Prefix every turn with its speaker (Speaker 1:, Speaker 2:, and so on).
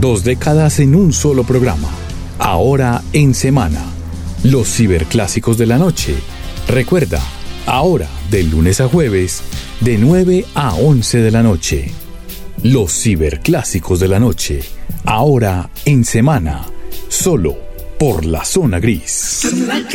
Speaker 1: 2 décadas en un solo programa. Ahora en semana. Los ciberclásicos de la noche. Recuerda, ahora de lunes a jueves, de 9 a 11 de la noche. Los ciberclásicos de la noche. Ahora en semana. Solo por la Zona Gris.